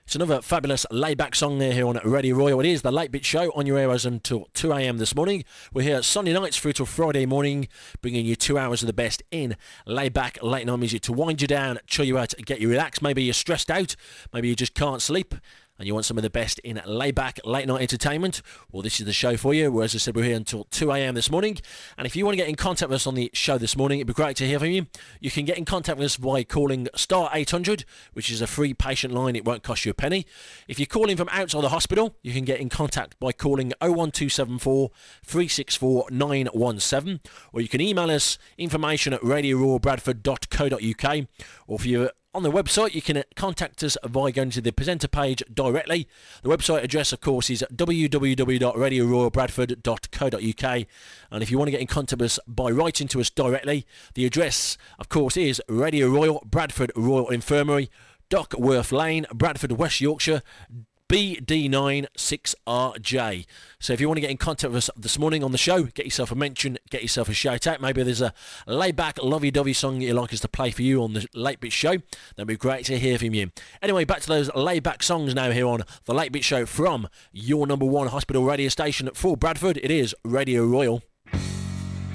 It's another fabulous laid-back song there here on Radio Royal. It is the Late Bit Show on your airwaves until 2 a.m. this morning. We're here Sunday nights through till Friday morning, bringing you 2 hours of the best in laid-back, late-night music to wind you down, chill you out, get you relaxed. Maybe you're stressed out, maybe you just can't sleep, and you want some of the best in laid-back, late-night entertainment, well, this is the show for you. Well, as I said, we're here until 2 a.m. this morning. And if you want to get in contact with us on the show this morning, it'd be great to hear from you. You can get in contact with us by calling star 800, which is a free patient line. It won't cost you a penny. If you're calling from outside the hospital, you can get in contact by calling 01274 364 917. Or you can email us information at radioroyalbradford.co.uk. Or if you're on the website, you can contact us by going to the presenter page directly. The website address, of course, is www.radioroyalbradford.co.uk. And if you want to get in contact with us by writing to us directly, the address, of course, is Radio Royal, Bradford Royal Infirmary, Duckworth Lane, Bradford, West Yorkshire, BD9 6RJ. So if you want to get in contact with us this morning on the show, get yourself a mention, get yourself a shout out. Maybe there's a laid-back, lovey-dovey song you'd like us to play for you on the Late Bit Show. That'd be great to hear from you. Anyway, back to those laid-back songs now here on the Late Bit Show from your number one hospital radio station for Bradford. It is Radio Royal.